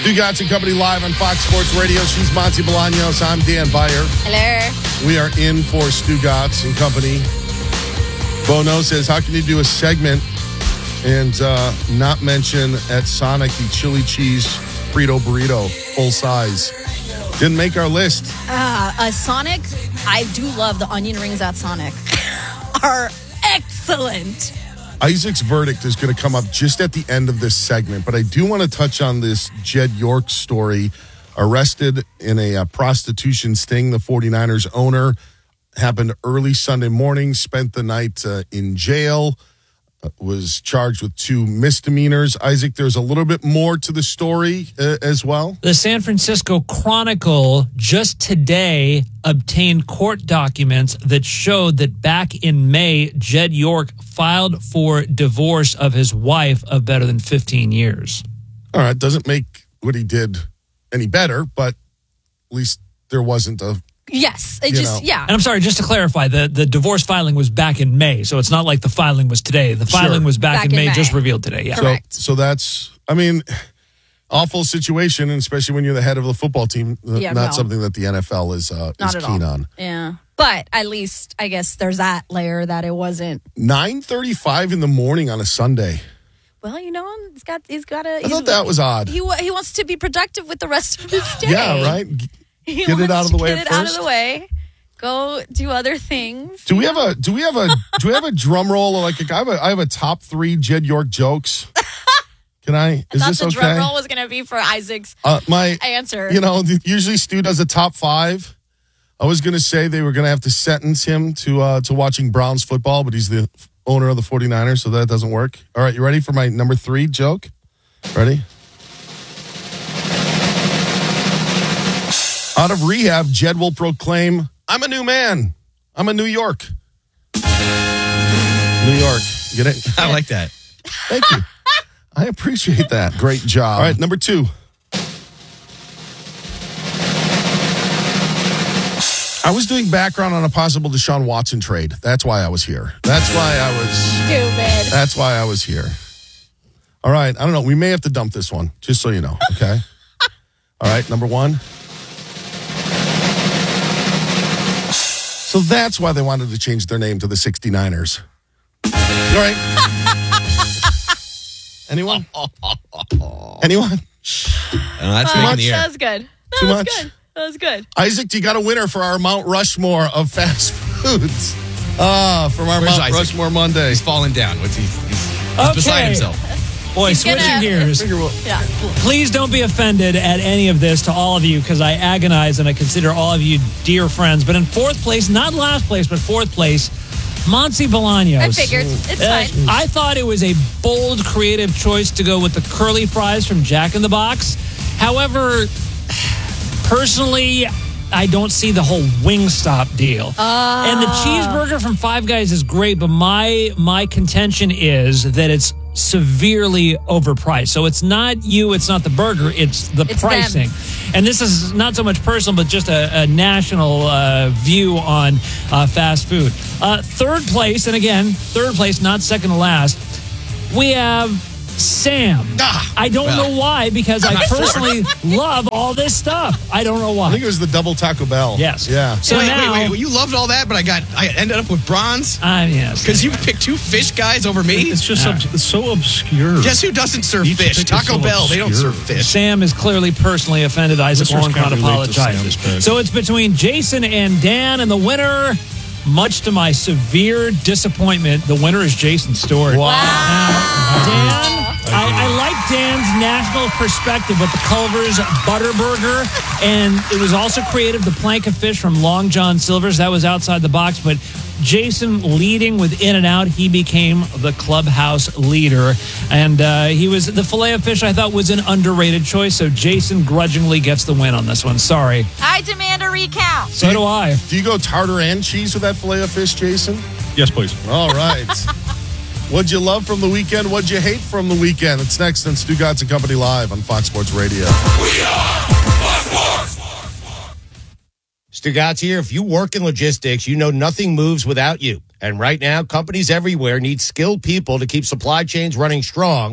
Stugotz and Company live on Fox Sports Radio. She's Monty Bolaños. I'm Dan Beyer. Hello. We are in for Stugotz and Company. Bono says, how can you do a segment and not mention at Sonic the chili cheese Frito burrito, full size? Didn't make our list. Sonic, I do love the onion rings at Sonic. Are excellent. Isaac's verdict is going to come up just at the end of this segment, but I do want to touch on this Jed York story. Arrested in a prostitution sting, the 49ers owner. Happened early Sunday morning, spent the night in jail, was charged with 2 misdemeanors. Isaac, there's a little bit more to the story as well. The San Francisco Chronicle just today obtained court documents that showed that back in May, Jed York filed for divorce of his wife of better than 15 years. All right, doesn't make what he did any better, but at least there wasn't a... Yes, And I'm sorry, just to clarify, the divorce filing was back in May, so it's not like the filing was today. The filing was back in May, just revealed today. Yeah. Correct. So that's, I mean, awful situation, and especially when you're the head of the football team, something that the NFL is keen on. Yeah. But at least, I guess there's that layer that it wasn't. 9:35 in the morning on a Sunday. Well, he's got a... I thought that was odd. He wants to be productive with the rest of his day. Yeah, right? Get it out of the way first. Get it out of the way. Go do other things. Do we have a drum roll? Like I have a top 3 Jed York jokes. Can I? Is this okay? I thought the drum roll was going to be for Isaac's answer. Usually Stu does a top 5. I was going to say they were going to have to sentence him to watching Browns football, but he's the owner of the 49ers, so that doesn't work. All right, you ready for my number 3 joke? Ready? Out of rehab, Jed will proclaim, I'm a new man. I'm a New York. New York. Get it? I like that. Thank you. I appreciate that. Great job. All right, number 2. I was doing background on a possible Deshaun Watson trade. That's why I was here. That's why I was here. All right, I don't know. We may have to dump this one, just so you know, okay? All right, number 1. So that's why they wanted to change their name to the 69ers. All right. Anyone? Anyone? That's making the air. That was good. Too much? That was good. Isaac, you got a winner for our Mount Rushmore of fast foods. From our Mount Rushmore Monday. He's falling down. He's beside himself. Boy, switching gears. Yeah. Please don't be offended at any of this to all of you, because I agonize and I consider all of you dear friends. But in 4th place, not last place, but 4th place, Monty Bolaños. I figured. It's fine. I thought it was a bold, creative choice to go with the curly fries from Jack in the Box. However, personally, I don't see the whole Wingstop deal. And the cheeseburger from Five Guys is great, but my contention is that it's severely overpriced. So it's not it's not the burger, it's the pricing. Them. And this is not so much personal, but just a national view on fast food. 3rd place, and again, 3rd place, not second to last, we have Sam. I don't know why, because I personally love all this stuff. I don't know why. I think it was the double Taco Bell. Yes. Yeah. So wait. You loved all that, but I ended up with bronze? Yes. Because you picked 2 fish guys over me? It's just it's so obscure. Guess who doesn't serve fish? Taco Bell. They don't serve fish. Sam is clearly personally offended. Isaac Lowenkron apologizes. So it's between Jason and Dan, and the winner, much to my severe disappointment, the winner is Jason Stewart. Wow. Dan, I like Dan's national perspective with the Culver's Butter Burger, and it was also creative, the plank of fish from Long John Silver's. That was outside the box, but Jason leading with In-N-Out, he became the clubhouse leader. And he was the filet of fish, I thought, was an underrated choice, so Jason grudgingly gets the win on this one. Sorry. I demand a recount. So do I. Do you go tartar and cheese with that filet of fish, Jason? Yes, please. All right. What'd you love from the weekend? What'd you hate from the weekend? It's next on Stugotz and Company Live on Fox Sports Radio. We are Fox Sports. Stugotz here. If you work in logistics, you know nothing moves without you. And right now, companies everywhere need skilled people to keep supply chains running strong.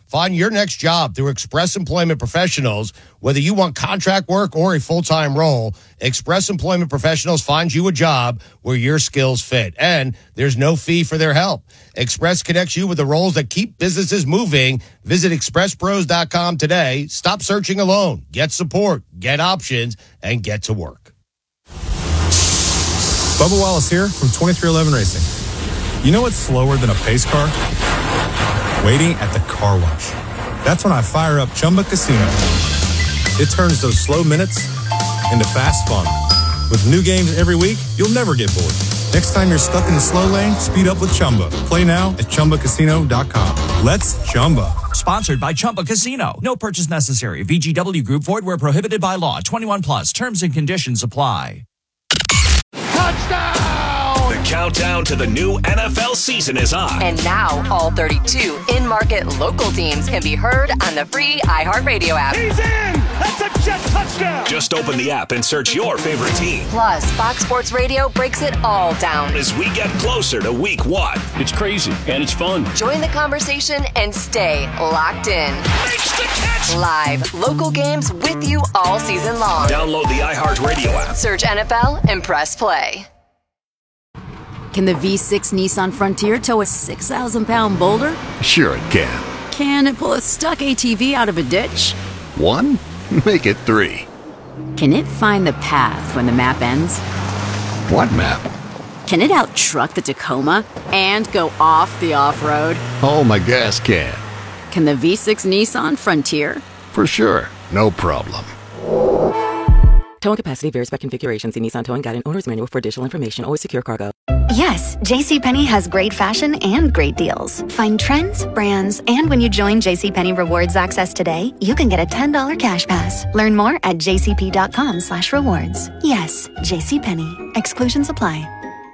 Find your next job through Express Employment Professionals. Whether you want contract work or a full-time role, Express Employment Professionals finds you a job where your skills fit. And there's no fee for their help. Express connects you with the roles that keep businesses moving. Visit expresspros.com today. Stop searching alone. Get support, get options, and get to work. Bubba Wallace here from 2311 Racing. You know what's slower than a pace car? Waiting at the car wash. That's when I fire up Chumba Casino. It turns those slow minutes into fast fun. With new games every week, you'll never get bored. Next time you're stuck in the slow lane, speed up with Chumba. Play now at ChumbaCasino.com. Let's Chumba. Sponsored by Chumba Casino. No purchase necessary. VGW Group. Void where prohibited by law. 21 plus. Terms and conditions apply. Touchdown! The countdown to the new NFL season is on. And now all 32 in-market local teams can be heard on the free iHeartRadio app. He's in! That's a Jet touchdown! Just open the app and search your favorite team. Plus, Fox Sports Radio breaks it all down as we get closer to week 1. It's crazy and it's fun. Join the conversation and stay locked in. Makes the catch! Live local games with you all season long. Download the iHeartRadio app. Search NFL and press play. Can the V6 Nissan Frontier tow a 6,000-pound boulder? Sure it can. Can it pull a stuck ATV out of a ditch? 1? Make it 3. Can it find the path when the map ends? What map? Can it out-truck the Tacoma and go off the off-road? Oh, my gas can. Can the V6 Nissan Frontier? For sure. No problem. Towing capacity varies by configuration. See Nissan Towing Guide and Owner's Manual for additional information. Always secure cargo. Yes, JCPenney has great fashion and great deals. Find trends, brands, and when you join JCPenney Rewards Access today, you can get a $10 cash pass. Learn more at jcp.com/rewards. Yes, JCPenney. Exclusions apply.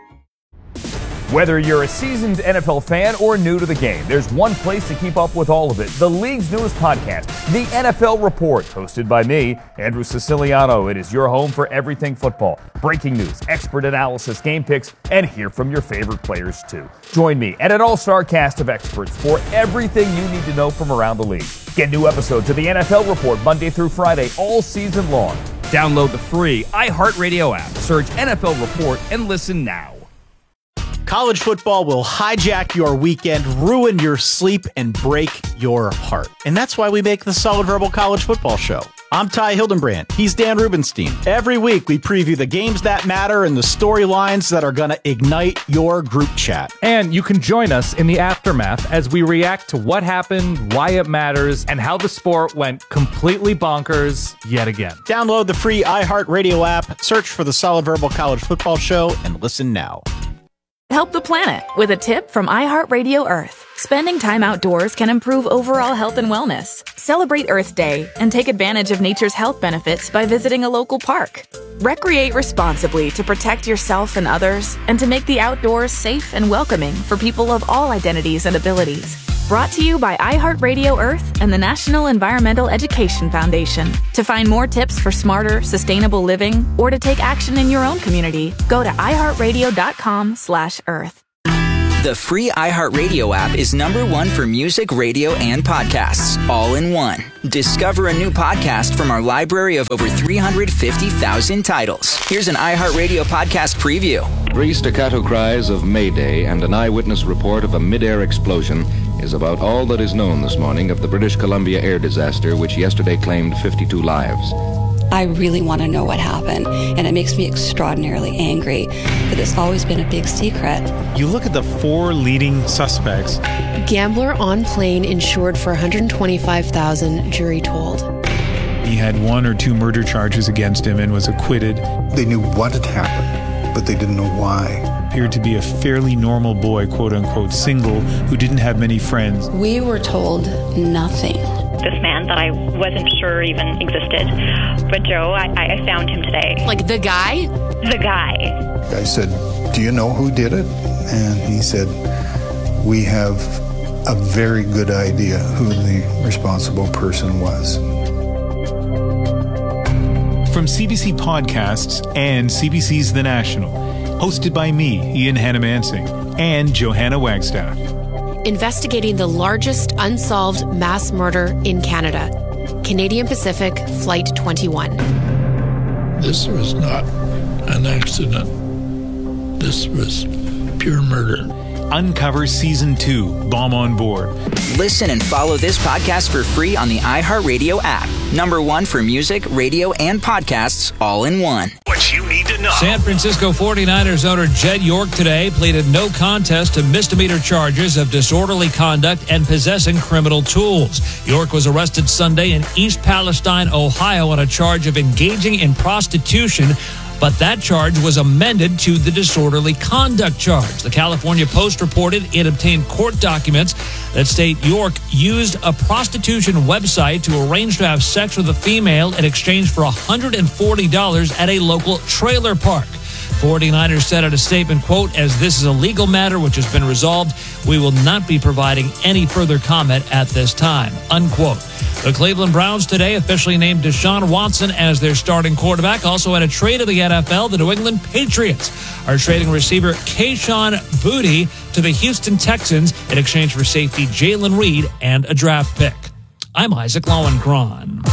Whether you're a seasoned NFL fan or new to the game, there's one place to keep up with all of it. The league's newest podcast, The NFL Report, hosted by me, Andrew Siciliano. It is your home for everything football. Breaking news, expert analysis, game picks, and hear from your favorite players too. Join me and an all-star cast of experts for everything you need to know from around the league. Get new episodes of The NFL Report Monday through Friday all season long. Download the free iHeartRadio app. Search NFL Report and listen now. College football will hijack your weekend, ruin your sleep, and break your heart. And that's why we make the Solid Verbal College Football Show. I'm Ty Hildenbrand. He's Dan Rubenstein. Every week, we preview the games that matter and the storylines that are going to ignite your group chat. And you can join us in the aftermath as we react to what happened, why it matters, and how the sport went completely bonkers yet again. Download the free iHeartRadio app, search for the Solid Verbal College Football Show, and listen now. Help the planet with a tip from iHeartRadio Earth. Spending time outdoors can improve overall health and wellness. Celebrate Earth Day and take advantage of nature's health benefits by visiting a local park. Recreate responsibly to protect yourself and others and to make the outdoors safe and welcoming for people of all identities and abilities. Brought to you by iHeartRadio Earth and the National Environmental Education Foundation. To find more tips for smarter, sustainable living or to take action in your own community, go to iHeartRadio.com/Earth. The free iHeartRadio app is #1 for music, radio, and podcasts, all in one. Discover a new podcast from our library of over 350,000 titles. Here's an iHeartRadio podcast preview. 3 staccato cries of Mayday and an eyewitness report of a mid-air explosion is about all that is known this morning of the British Columbia air disaster, which yesterday claimed 52 lives. I really want to know what happened, and it makes me extraordinarily angry that it's always been a big secret. You look at the 4 leading suspects. Gambler on plane insured for $125,000, jury told. He had 1 or 2 murder charges against him and was acquitted. They knew what had happened, but they didn't know why. Appeared to be a fairly normal boy, quote-unquote single, who didn't have many friends. We were told nothing. This man that I wasn't sure even existed. But Joe, I found him today. Like the guy? The guy. I said, "Do you know who did it?" And he said, "We have a very good idea who the responsible person was." From CBC Podcasts and CBC's The National, hosted by me, Ian Hannamansing, and Johanna Wagstaff. investigating the largest unsolved mass murder in Canada. Canadian Pacific Flight 21. This was not an accident. This was pure murder. Uncover Season 2, Bomb on Board. Listen and follow this podcast for free on the iHeartRadio app. Number one for music, radio, and podcasts all in one. What you need to know. San Francisco 49ers owner Jed York today pleaded no contest to misdemeanor charges of disorderly conduct and possessing criminal tools. York was arrested Sunday in East Palestine, Ohio on a charge of engaging in prostitution, but that charge was amended to the disorderly conduct charge. The California Post reported it obtained court documents that state York used a prostitution website to arrange to have sex with a female in exchange for $140 at a local trailer park. 49ers said in a statement, quote, "As this is a legal matter which has been resolved, we will not be providing any further comment at this time," unquote. The Cleveland Browns today officially named Deshaun Watson as their starting quarterback. Also at a trade of the NFL, the New England Patriots are trading receiver Kayshon Boutte to the Houston Texans in exchange for safety Jalen Reed and a draft pick. I'm Isaac Lowenkron.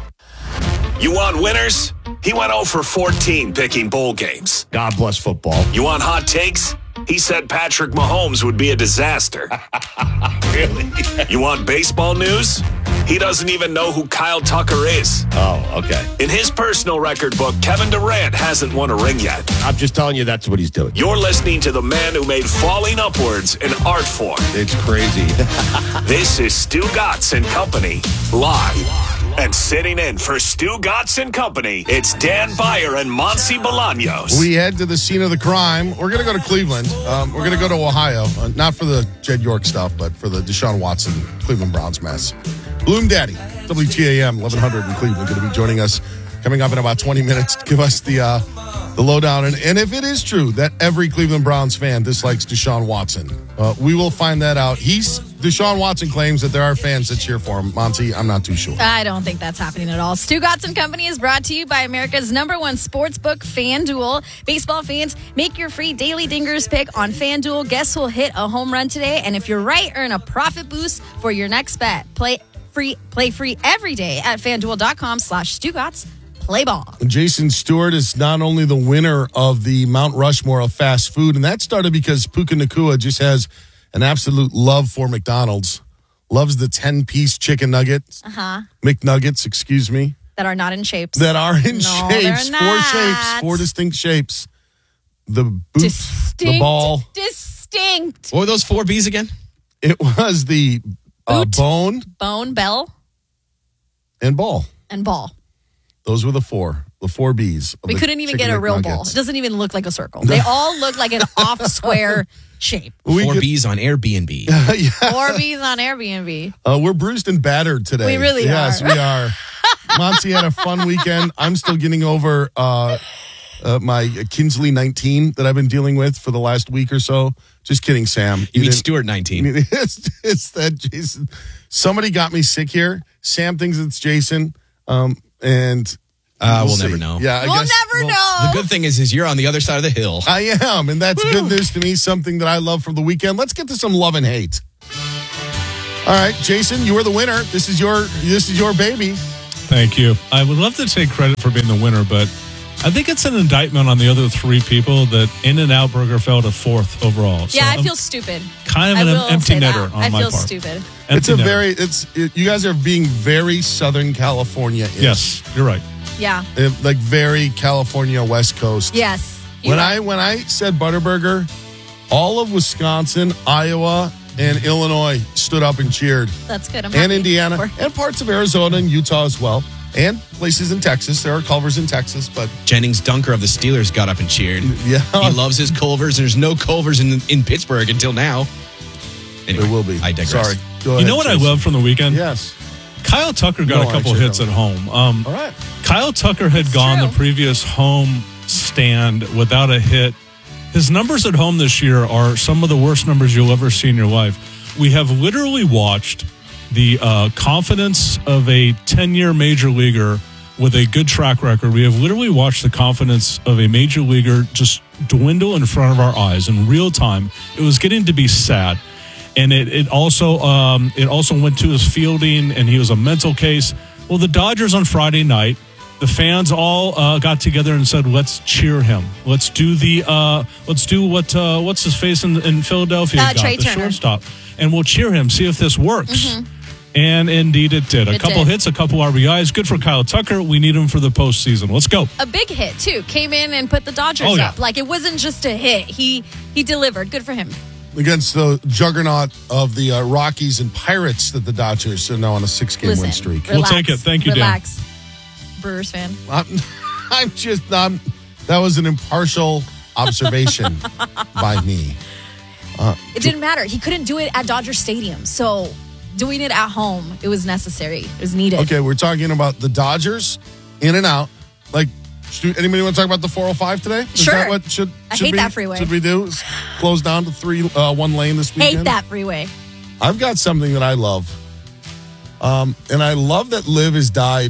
You want winners? He went 0 for 14 picking bowl games. God bless football. You want hot takes? He said Patrick Mahomes would be a disaster. Really? You want baseball news? He doesn't even know who Kyle Tucker is. Oh, okay. In his personal record book, Kevin Durant hasn't won a ring yet. I'm just telling you that's what he's doing. You're listening to the man who made falling upwards an art form. It's crazy. This is Stu Gatz and Company, live. And sitting in for Stu Gatz and Company, it's Dan Beyer and Monty Bolaños. We head to the scene of the crime. We're going to go to Cleveland. We're going to go to Ohio. Not for the Jed York stuff, but for the Deshaun Watson Cleveland Browns mess. Bloom Daddy, WTAM 1100 in Cleveland, going to be joining us coming up in about 20 minutes to give us the lowdown. And if it is true that every Cleveland Browns fan dislikes Deshaun Watson, we will find that out. Deshaun Watson claims that there are fans that cheer for him. Monty, I'm not too sure. I don't think that's happening at all. Stu Gatz and Company is brought to you by America's #1 sportsbook, FanDuel. Baseball fans, make your free daily dingers pick on FanDuel. Guess who'll hit a home run today? And if you're right, earn a profit boost for your next bet. Play free every day at FanDuel.com/StuGatz. Play ball. Jason Stewart is not only the winner of the Mount Rushmore of fast food, and that started because Puka Nacua just has an absolute love for McDonald's. Loves the 10-piece chicken nuggets. McNuggets, excuse me. That are not in shapes. That are in shapes. They're 4 not. shapes. 4 distinct shapes. The boot, Distinct. the ball. Distinct. What were those 4 B's again? It was the bone, bell, and ball. and ball. Those were the 4 B's. We couldn't even get a real ball. It doesn't even look like a circle. They all look like an off-square shape. 4 B's on Airbnb. 4 B's on Airbnb. We're bruised and battered today. We really Yes, are. we are. Monty had a fun weekend. I'm still getting over my Kinsley 19 that I've been dealing with for the last week or so. Just kidding, Sam. You mean Stuart 19? It's that Jason. Somebody got me sick here. Sam thinks it's Jason. And we'll never know. Yeah, We'll never know. The good thing is you're on the other side of the hill. I am, and that's good news to me, something that I love from the weekend. Let's get to some love and hate. All right, Jason, you are the winner. This is your baby. Thank you. I would love to take credit for being the winner, but I think it's an indictment on the other 3 people that In-N-Out Burger fell to 4th overall. Yeah, I feel stupid. Kind of an empty netter on my I feel part. stupid. You guys are being very Southern California. Yes, you're right. Yeah. Like very California West Coast. Yes. When I said Butterburger, all of Wisconsin, Iowa, and Illinois stood up and cheered. That's good. And Indiana, and parts of Arizona and Utah as well. And places in Texas. There are Culvers in Texas, but Jennings Dunker of the Steelers got up and cheered. Yeah. He loves his Culvers. There's no Culvers in Pittsburgh until now. Anyway, there will be. I digress. Sorry. Go You ahead, know what Jason. I love from the weekend? Yes. Kyle Tucker got a couple hits at home. All right. Kyle Tucker had gone the previous home stand without a hit. His numbers at home this year are some of the worst numbers you'll ever see in your life. We have literally watched the confidence of a 10-year major leaguer with a good track record. We have literally watched the confidence of a major leaguer just dwindle in front of our eyes in real time. It was getting to be sad. and it also went to his fielding, and he was a mental case. Well, the Dodgers on Friday night, the fans all got together and said, "Let's cheer him. Let's do what's his face in Philadelphia? Trey the Turner. Shortstop, and we'll cheer him. See if this works." Mm-hmm. And indeed, it did. A couple hits, a couple RBIs. Good for Kyle Tucker. We need him for the postseason. Let's go. A big hit too. Came in and put the Dodgers up. Like, it wasn't just a hit. He delivered. Good for him. Against the juggernaut of the Rockies and Pirates that the Dodgers are now on a 6-game win streak. Relax, we'll take it. Thank you, relax. Dan. Brewers fan. That was an impartial observation by me. It didn't matter. He couldn't do it at Dodger Stadium. So doing it at home, it was necessary. It was needed. Okay, we're talking about the Dodgers in and out. Like, anybody want to talk about the 405 today? Is sure. That what should I hate that freeway. Should we do? Close down to one lane this weekend? Hate that freeway. I've got something that I love. And I love that Liv has died.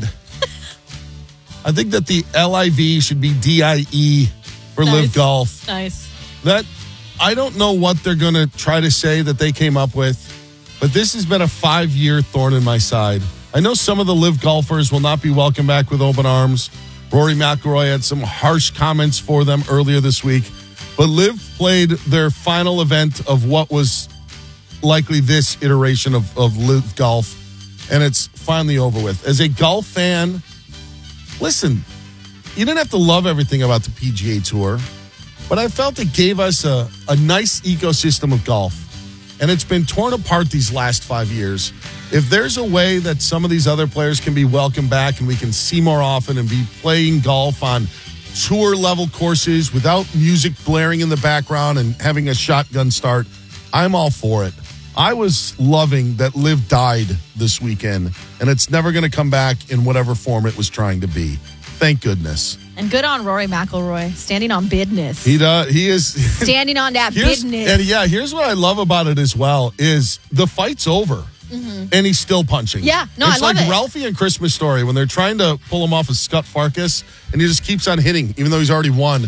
I think that the LIV should be DIE for Live Golf. Nice. That, I don't know what they're going to try to say that they came up with, but this has been a 5-year thorn in my side. I know some of the Live golfers will not be welcome back with open arms. Rory McIlroy had some harsh comments for them earlier this week, but Liv played their final event of what was likely this iteration of Live Golf, and it's finally over with. As a golf fan, listen, you didn't have to love everything about the PGA Tour, but I felt it gave us a nice ecosystem of golf. And it's been torn apart these last 5 years. If there's a way that some of these other players can be welcomed back and we can see more often and be playing golf on tour-level courses without music blaring in the background and having a shotgun start, I'm all for it. I was loving that Liv died this weekend, and it's never going to come back in whatever form it was trying to be. Thank goodness. And good on Rory McIlroy, standing on business. He does. He is standing on that business. And yeah, here's what I love about it as well: is the fight's over, and he's still punching. Yeah, no, it's I love like it. Ralphie and Christmas Story when they're trying to pull him off of Scott Farkas, and he just keeps on hitting, even though he's already won.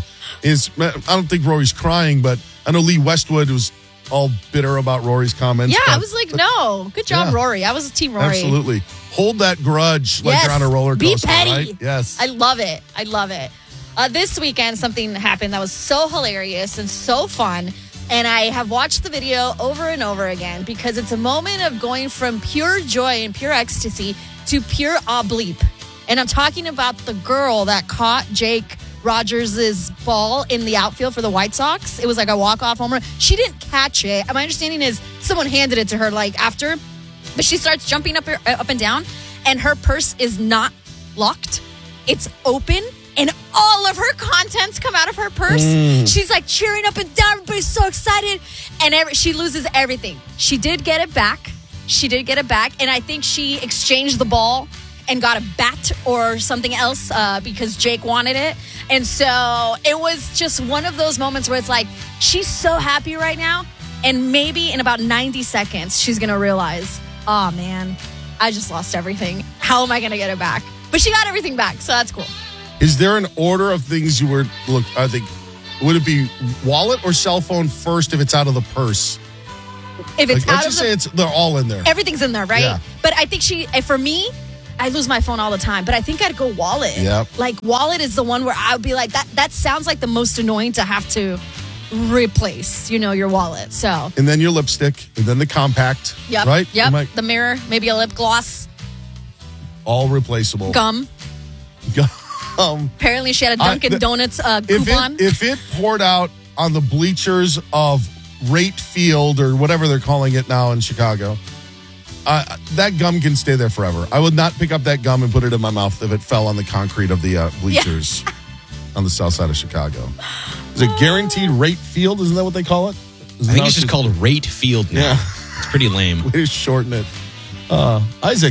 I don't think Rory's crying, but I know Lee Westwood was all bitter about Rory's comments. Yeah, I was like, no, good job, Rory. I was Team Rory. Absolutely. Hold that grudge like you're on a roller coaster. Be petty. Right? Yes. I love it. I love it. This weekend, something happened that was so hilarious and so fun. And I have watched the video over and over again because it's a moment of going from pure joy and pure ecstasy to pure bleep. And I'm talking about the girl that caught Jake Rogers' ball in the outfield for the White Sox. It was like a walk-off home run. She didn't catch it. My understanding is someone handed it to her like after, but she starts jumping up and down, and her purse is not locked. It's open, and all of her contents come out of her purse. She's like cheering up and down. Everybody's so excited, and she loses everything. She did get it back. And I think she exchanged the ball and got a bat or something else because Jake wanted it. And so it was just one of those moments where it's like, she's so happy right now. And maybe in about 90 seconds, she's going to realize, oh, man, I just lost everything. How am I going to get it back? But she got everything back, so that's cool. Is there an order of things you were, I think, would it be wallet or cell phone first if it's out of the purse? If it's out let's of just say they're all in there. Everything's in there, right? Yeah. But I think for me, I lose my phone all the time, but I think I'd go wallet. Yep. Like, wallet is the one where I would be like, that sounds like the most annoying to have to replace, your wallet. So. And then your lipstick, and then the compact. Yep. Right? Yep. The mirror, maybe a lip gloss. All replaceable. Gum. Apparently she had a Dunkin' Donuts coupon. If it poured out on the bleachers of Rate Field or whatever they're calling it now in Chicago, that gum can stay there forever. I would not pick up that gum and put it in my mouth if it fell on the concrete of the bleachers on the south side of Chicago. Is it guaranteed Rate Field? Isn't that what they call it? I think it's just called Rate Field now. Yeah. It's pretty lame. Way to shorten it. Isaac.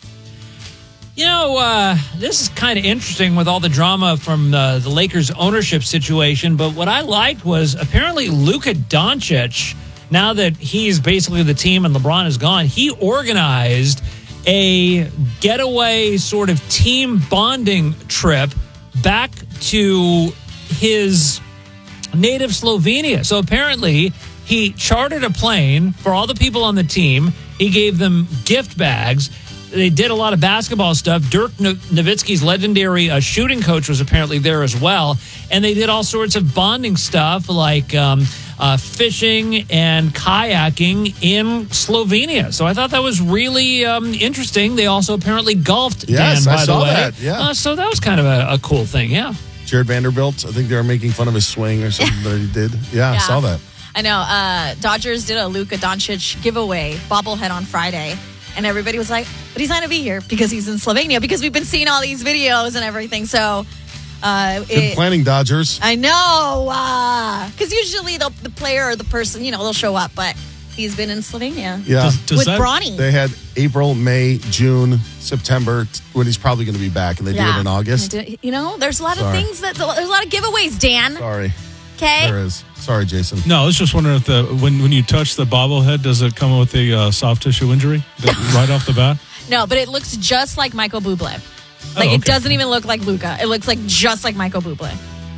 This is kind of interesting with all the drama from the Lakers ownership situation. But what I liked was apparently Luka Doncic, now that he's basically the team and LeBron is gone, he organized a getaway sort of team bonding trip back to his native Slovenia. So apparently he chartered a plane for all the people on the team. He gave them gift bags. They did a lot of basketball stuff. Dirk Nowitzki's legendary shooting coach was apparently there as well. And they did all sorts of bonding stuff like fishing and kayaking in Slovenia. So I thought that was really interesting. They also apparently golfed, Yes, Dan, I by saw the way. that, yeah. So that was kind of a cool thing, yeah. Jared Vanderbilt, I think they were making fun of his swing or something that he did. Yeah, I saw that. I know. Dodgers did a Luka Doncic giveaway bobblehead on Friday. And everybody was like, but he's not going to be here because he's in Slovenia, because we've been seeing all these videos and everything. So, good planning, Dodgers. I know. Because usually the player or the person, they'll show up. But he's been in Slovenia. Yeah. With Bronny. They had April, May, June, September, when he's probably going to be back. And they do it in August. There's a lot of things there's a lot of giveaways, Dan. Sorry. Okay. There is. Sorry, Jason. No, I was just wondering if when you touch the bobblehead, does it come with a soft tissue injury right off the bat? No, but it looks just like Michael Bublé. It doesn't even look like Luka. It looks just like Michael Bublé.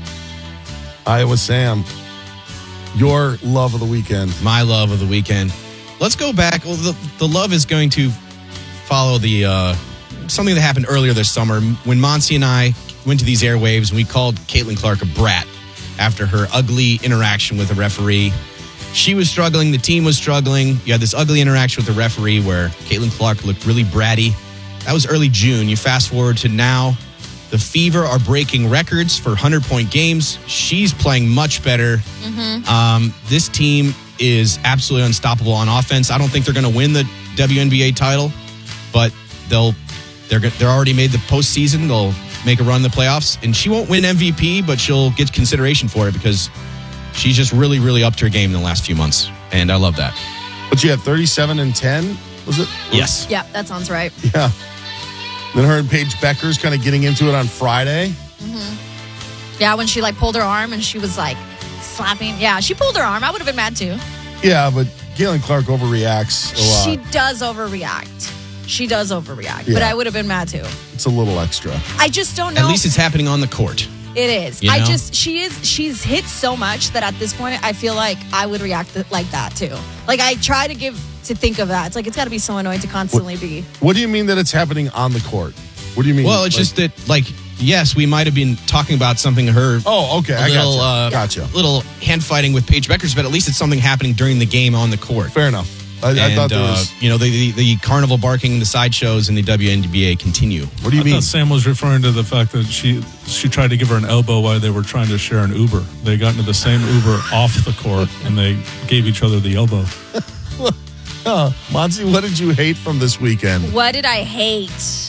Iowa Sam, your love of the weekend. My love of the weekend. Let's go back. Well, the love is going to follow the something that happened earlier this summer when Monty and I went to these airwaves and we called Caitlin Clark a brat after her ugly interaction with a referee. She was struggling. The team was struggling. You had this ugly interaction with the referee where Caitlin Clark looked really bratty. That was early June. You fast forward to now. The Fever are breaking records for 100-point games. She's playing much better. This team is absolutely unstoppable on offense. I don't think they're going to win the WNBA title, but they're already made the postseason. They'll make a run in the playoffs, and she won't win MVP, but she'll get consideration for it because she's just really, really upped her game in the last few months, and I love that. But she had 37 and 10, was it? Yes. Yeah, that sounds right. Yeah. Then her and Paige Beckers kind of getting into it on Friday. Yeah, when she pulled her arm and she was slapping. Yeah, she pulled her arm. I would have been mad too. Yeah, but Caitlin Clark overreacts a lot. She does overreact. Yeah. But I would have been mad too. It's a little extra. I just don't know. At least it's happening on the court. It is. You know? She's hit so much that at this point I feel like I would react like that too. I try to think of that. It's got to be so annoying to constantly be. What do you mean that it's happening on the court? What do you mean? Well, it's just that, yes, we might have been talking about something Oh, okay. I gotcha. Little hand fighting with Paige Beckers, but at least it's something happening during the game on the court. Fair enough. I thought there was... the carnival barking, the sideshows in the WNBA continue. What do you mean? I thought Sam was referring to the fact that she tried to give her an elbow while they were trying to share an Uber. They got into the same Uber off the court, and they gave each other the elbow. Monty, what did you hate from this weekend? What did I hate?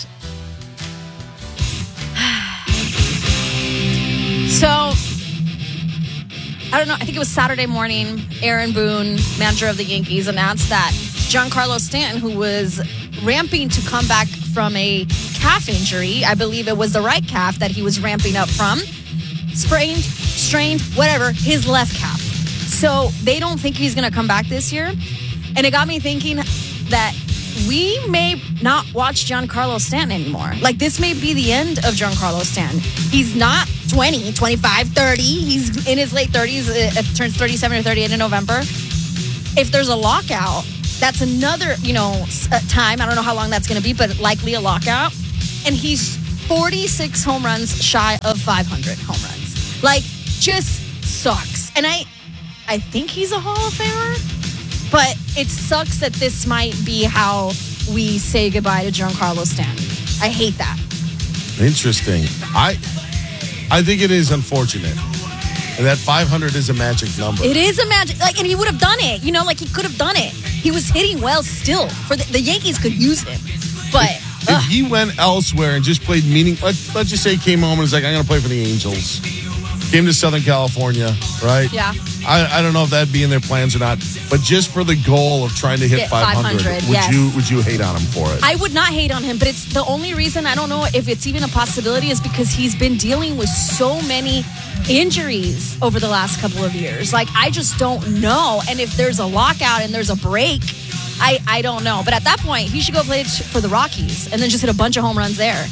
So, I don't know. I think it was Saturday morning. Aaron Boone, manager of the Yankees, announced that Giancarlo Stanton, who was ramping to come back from a calf injury, I believe it was the right calf that he was ramping up from, sprained, strained, whatever, his left calf. So they don't think he's going to come back this year. And it got me thinking that we may not watch Giancarlo Stanton anymore. This may be the end of Giancarlo Stanton. He's not 20, 25, 30. He's in his late 30s. Turns 37 or 38 in November. If there's a lockout, that's another, time. I don't know how long that's going to be, but likely a lockout. And he's 46 home runs shy of 500 home runs. Just sucks. And I think he's a Hall of Famer. But it sucks that this might be how we say goodbye to Giancarlo Stanton. I hate that. Interesting. I think it is unfortunate. And that 500 is a magic number. It is a magic. And he would have done it. He could have done it. He was hitting well still. For the Yankees could use him. But if he went elsewhere and just played let's just say he came home and was like, I'm going to play for the Angels. Came to Southern California, right? Yeah. I don't know if that'd be in their plans or not, but just for the goal of trying to hit 500, would you hate on him for it? I would not hate on him, but it's the only reason I don't know if it's even a possibility is because he's been dealing with so many injuries over the last couple of years. I just don't know. And if there's a lockout and there's a break, I don't know. But at that point, he should go play for the Rockies and then just hit a bunch of home runs there.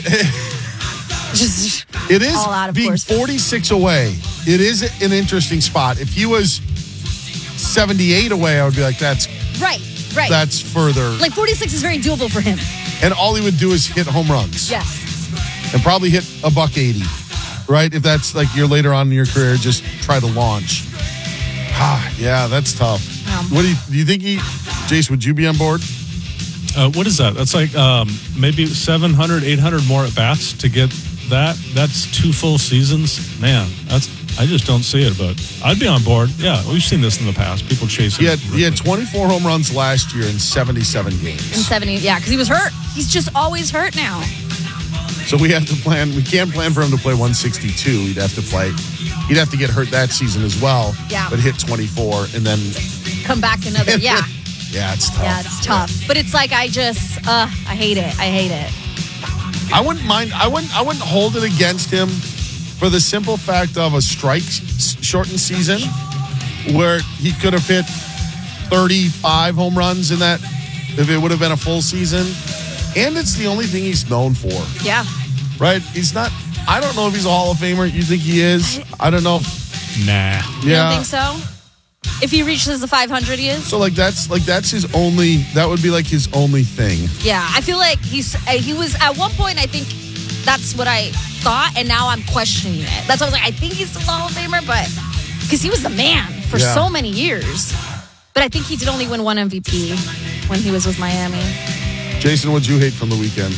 It is all out of being course. 46 away. It is an interesting spot. If he was 78 away, I would be like, that's Right. That's further. Like 46 is very doable for him. And all he would do is hit home runs. Yes. And probably hit a $180, right? If that's like you're later on in your career, just try to launch. Yeah, that's tough. What do you think Jace, would you be on board? What is that? That's like maybe 700, 800 more at bats to get that. That's 2 full seasons. Man, I just don't see it, but I'd be on board. Yeah, we've seen this in the past. People chasing. He had 24 home runs last year in 77 games. In 70, yeah, because he was hurt. He's just always hurt now. So we have to plan. We can't plan for him to play 162. He'd have to get hurt that season as well. Yeah. But hit 24 and then come back another. Yeah. Yeah, it's tough. Yeah, it's tough. But it's like I hate it. I wouldn't mind. I wouldn't hold it against him for the simple fact of a strike-shortened season where he could have hit 35 home runs in that if it would have been a full season. And it's the only thing he's known for. Yeah. Right? He's not. I don't know if he's a Hall of Famer. You think he is? I don't know. Nah. You don't think so? If he reaches the 500, he is? So that's his only, that would be like his only thing. Yeah, I feel like he was, at one point, I think that's what I thought, and now I'm questioning it. That's why I was like, I think he's the Hall of Famer, but, because he was the man for so many years. But I think he did only win one MVP when he was with Miami. Jason, what'd you hate from the weekend?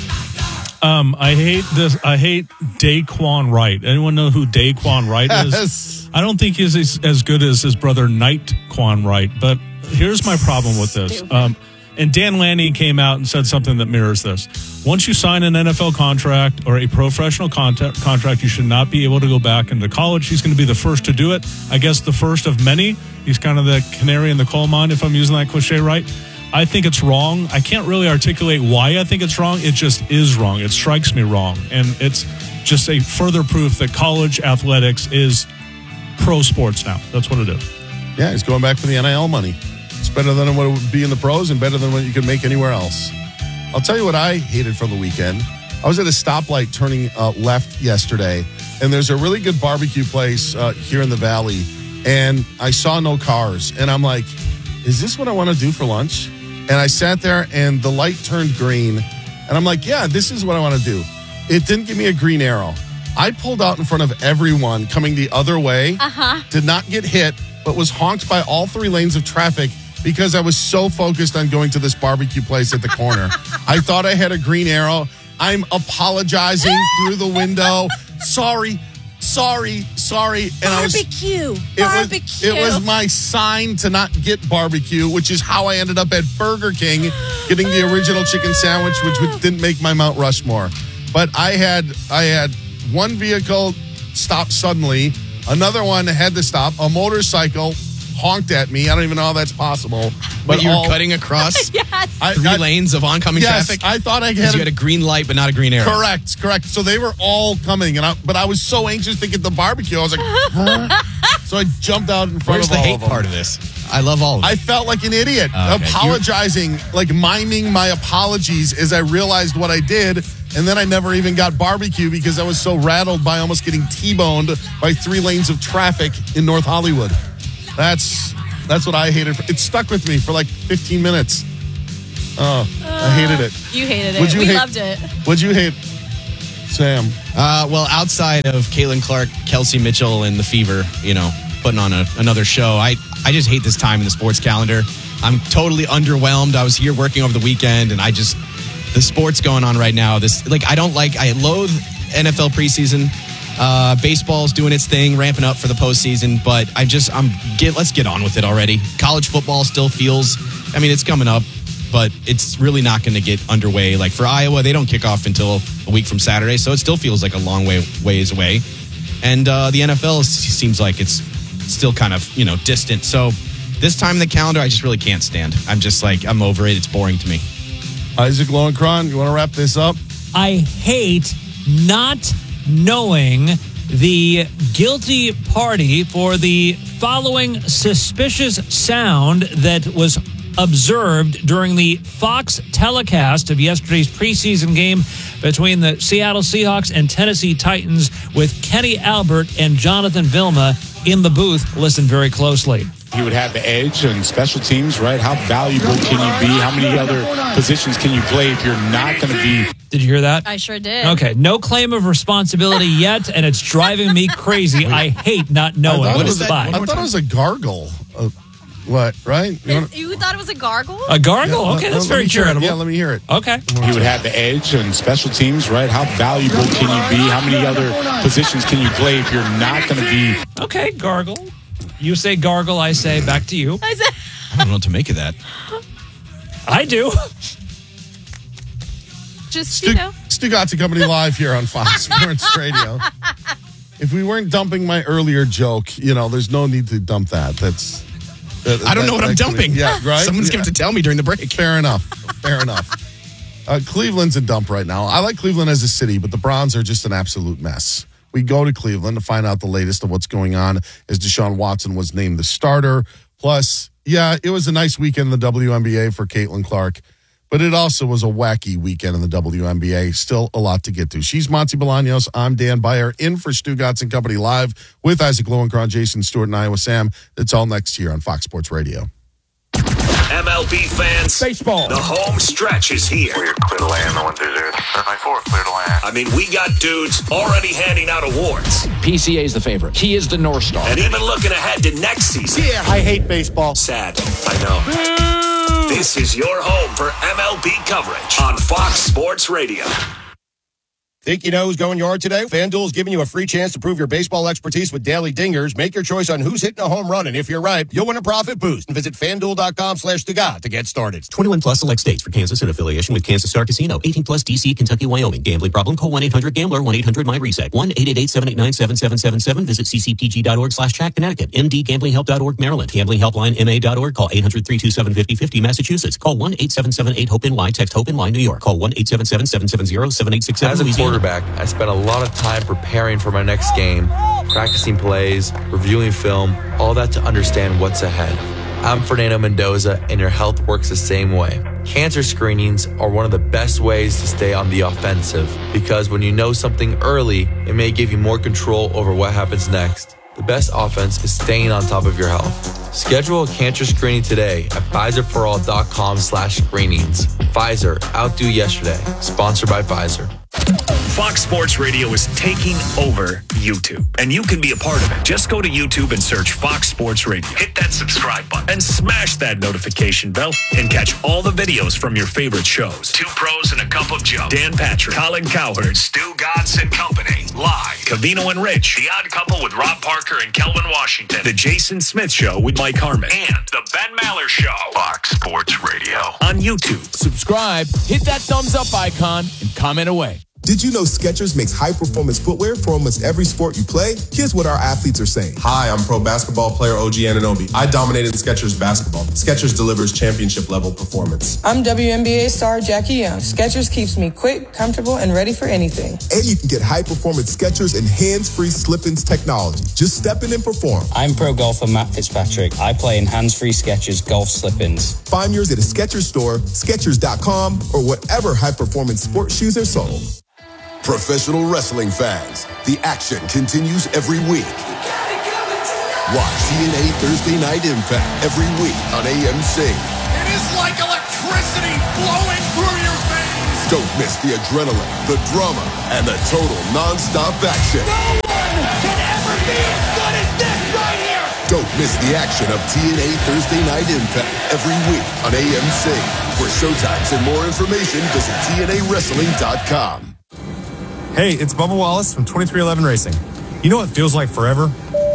I hate this. I hate Daquan Wright. Anyone know who Daquan Wright is? Yes. I don't think he's as good as his brother Nightquan Wright. But here's my problem with this. And Dan Lanning came out and said something that mirrors this. Once you sign an NFL contract or a professional contract, you should not be able to go back into college. He's going to be the first to do it. I guess the first of many. He's kind of the canary in the coal mine, if I'm using that cliche right. I think it's wrong. I can't really articulate why I think it's wrong. It just is wrong. It strikes me wrong. And it's just a further proof that college athletics is pro sports now. That's what it is. Yeah, he's going back for the NIL money. It's better than what it would be in the pros and better than what you could make anywhere else. I'll tell you what I hated from the weekend. I was at a stoplight turning left yesterday, and there's a really good barbecue place here in the Valley, and I saw no cars. And I'm like, is this what I want to do for lunch? And I sat there, and the light turned green. And I'm like, yeah, this is what I want to do. It didn't give me a green arrow. I pulled out in front of everyone coming the other way, did not get hit, but was honked by all 3 lanes of traffic because I was so focused on going to this barbecue place at the corner. I thought I had a green arrow. I'm apologizing through the window. Sorry. And barbecue. It was my sign to not get barbecue, which is how I ended up at Burger King getting the original chicken sandwich, which didn't make my Mount Rushmore. But I had one vehicle stop suddenly, another one had to stop, a motorcycle honked at me. I don't even know how that's possible. But you were cutting across 3 lanes of oncoming traffic? I thought I you had a green light, but not a green arrow. Correct. So they were all coming, but I was so anxious to get the barbecue. I was like, so I jumped out in front Where's of all the hate of them. part of this? I love all of it. I felt like an idiot, Okay. apologizing, like miming my apologies as I realized what I did. And then I never even got barbecue because I was so rattled by almost getting T-boned by 3 lanes of traffic in North Hollywood. That's what I hated. It stuck with me for like 15 minutes. I hated it. You hated it. We loved it. What'd you hate, Sam? Well, outside of Caitlin Clark, Kelsey Mitchell, and the Fever, putting on another show, I just hate this time in the sports calendar. I'm totally underwhelmed. I was here working over the weekend, and the sports going on right now. I loathe NFL preseason. Baseball's doing its thing, ramping up for the postseason, but let's get on with it already. College football still feels, it's coming up, but it's really not going to get underway. Like for Iowa, they don't kick off until a week from Saturday, so it still feels like a long ways away. And the NFL seems like it's still kind of, distant. So this time in the calendar, I just really can't stand. I'm over it. It's boring to me. Isaac Lowenkron, you want to wrap this up? I hate not knowing the guilty party for the following suspicious sound that was observed during the Fox telecast of yesterday's preseason game between the Seattle Seahawks and Tennessee Titans with Kenny Albert and Jonathan Vilma in the booth. Listen very closely. He would have the edge on special teams, right? How valuable can you be? How many other positions can you play if you're not going to be? Did you hear that? I sure did. Okay, no claim of responsibility yet, and it's driving me crazy. I hate not knowing. What is that? I thought it was a gargle. What, right? You thought it was a gargle? A gargle? Okay, that's very charitable. Yeah, let me hear it. Okay. He would have the edge on special teams, right? How valuable can you be? How many other positions can you play if you're not going to be? Okay, gargle. You say gargle, I say back to you. I don't know what to make of that. I do. Just, Stu Gatz and Company live here on Fox Sports Radio. If we weren't dumping my earlier joke, there's no need to dump that. I don't know what I'm dumping. Yeah, right? Someone's going to tell me during the break. Fair enough. Cleveland's a dump right now. I like Cleveland as a city, but the Browns are just an absolute mess. We go to Cleveland to find out the latest of what's going on as Deshaun Watson was named the starter. Plus, it was a nice weekend in the WNBA for Caitlin Clark, but it also was a wacky weekend in the WNBA. Still a lot to get to. She's Monty Bolaños. I'm Dan Beyer, in for Stu Gatz and Company live with Isaac Lowenkron, Jason Stewart, and Iowa Sam. It's all next year on Fox Sports Radio. MLB fans, baseball. The home stretch is here. We're clear to land, the 1-2-0. 7-4, clear to land. I mean, we got dudes already handing out awards. PCA is the favorite. He is the North Star. And even looking ahead to next season. Yeah, I hate baseball. Sad, I know. This is your home for MLB coverage on Fox Sports Radio. Think you know who's going yard today? FanDuel is giving you a free chance to prove your baseball expertise with daily dingers. Make your choice on who's hitting a home run, and if you're right, you'll win a profit boost. And visit FanDuel.com/Stugat to get started. 21 plus select states for Kansas in affiliation with Kansas Star Casino. 18 plus DC, Kentucky, Wyoming. Gambling problem? Call 1-800-GAMBLER. 1-800-MyReset. 1-888-789-7777. Visit ccpg.org/chat. Connecticut. MDGamblingHelp.org, Maryland. GamblingHelpline.ma.org. Call 800-327-5050. Massachusetts. Call 1-877-8-HOPE-NY. Text HOPE-NY. New York. Call 1-877-770-7867. As a quarterback, I spent a lot of time preparing for my next game, practicing plays, reviewing film, all that to understand what's ahead. I'm Fernando Mendoza, and your health works the same way. Cancer screenings are one of the best ways to stay on the offensive, because when you know something early, it may give you more control over what happens next. The best offense is staying on top of your health. Schedule a cancer screening today at PfizerForAll.com/screenings. Pfizer, outdo yesterday. Sponsored by Pfizer. Fox Sports Radio is taking over YouTube, and you can be a part of it. Just go to YouTube and search Fox Sports Radio. Hit that subscribe button and smash that notification bell and catch all the videos from your favorite shows. Two Pros and a Cup of Joe. Dan Patrick, Colin Cowherd, Stu Gatz and Company. Live. Covino and Rich. The Odd Couple with Rob Parker and Kelvin Washington. The Jason Smith Show with Mike Harmon. And The Ben Maller Show. Fox Sports Radio. On YouTube. Subscribe, hit that thumbs up icon, and comment away. Did you know Skechers makes high-performance footwear for almost every sport you play? Here's what our athletes are saying. Hi, I'm pro basketball player OG Anunoby. I dominated Skechers basketball. Skechers delivers championship-level performance. I'm WNBA star Jackie Young. Skechers keeps me quick, comfortable, and ready for anything. And you can get high-performance Skechers and hands-free slip-ins technology. Just step in and perform. I'm pro golfer Matt Fitzpatrick. I play in hands-free Skechers golf slip-ins. Find yours at a Skechers store, Skechers.com, or whatever high-performance sports shoes are sold. Professional wrestling fans, the action continues every week. Watch TNA Thursday Night Impact every week on AMC. It is like electricity flowing through your veins. Don't miss the adrenaline, the drama, and the total non-stop action. No one can ever be as good as this right here. Don't miss the action of TNA Thursday Night Impact every week on AMC. For showtimes and more information, visit TNAWrestling.com. Hey, it's Bubba Wallace from 2311 Racing. You know what feels like forever?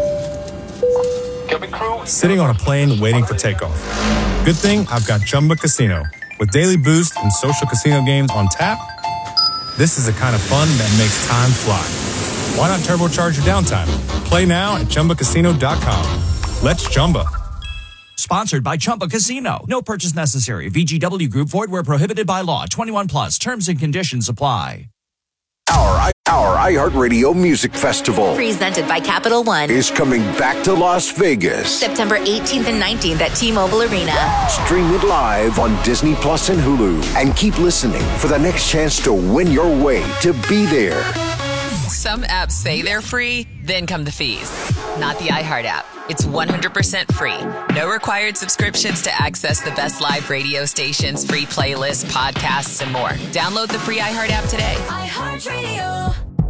Sitting on a plane waiting for takeoff. Good thing I've got Chumba Casino. With daily boost and social casino games on tap, this is the kind of fun that makes time fly. Why not turbocharge your downtime? Play now at ChumbaCasino.com. Let's Chumba. Sponsored by Chumba Casino. No purchase necessary. VGW Group. Void where prohibited by law. 21 plus. Terms and conditions apply. Our iHeartRadio Music Festival, presented by Capital One, is coming back to Las Vegas. September 18th and 19th at T-Mobile Arena. Stream it live on Disney Plus and Hulu. And keep listening for the next chance to win your way to be there. Some apps say they're free, then come the fees. not the iHeart app. It's 100% free. No required subscriptions to access the best live radio stations, free playlists, podcasts, and more. Download the free iHeart app today. iHeartRadio.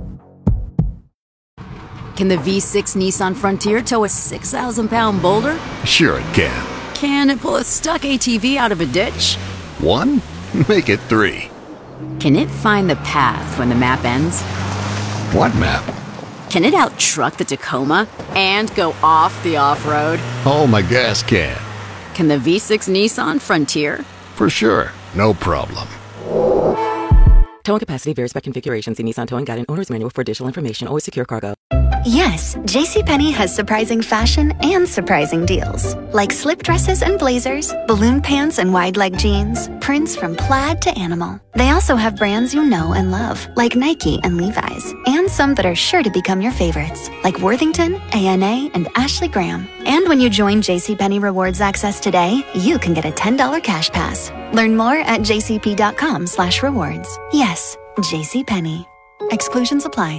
Can the V6 Nissan Frontier tow a 6,000-pound boulder? Sure it can. Can it pull a stuck ATV out of a ditch? 1? Make it 3. Can it find the path when the map ends? What map? Can it out-truck the Tacoma and go off the off-road? Oh, my gas can. Can the V6 Nissan Frontier? For sure. No problem. Towing capacity varies by configuration. See Nissan Towing Guide and Owner's Manual for additional information. Always secure cargo. Yes, JCPenney has surprising fashion and surprising deals. Like slip dresses and blazers, balloon pants and wide leg jeans, prints from plaid to animal. They also have brands you know and love, like Nike and Levi's, and some that are sure to become your favorites, like Worthington, A&A, and Ashley Graham. And when you join JCPenney Rewards Access today, you can get a $10 cash pass. Learn more at jcp.com/rewards. Yes, JCPenney. Exclusions apply.